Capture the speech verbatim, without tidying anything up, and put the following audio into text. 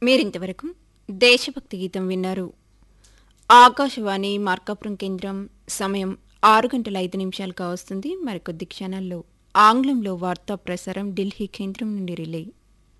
మీరింతవరకు దేశభక్తి గీతం విన్నారు. ఆకాశవాణి మార్కాపురం కేంద్రం. సమయం ఆరు గంటల ఐదు నిమిషాలుగా వస్తుంది. మరికొద్ది క్షణాల్లో ఆంగ్లంలో వార్తా ప్రసారం ఢిల్లీ కేంద్రం నుండి రిలే.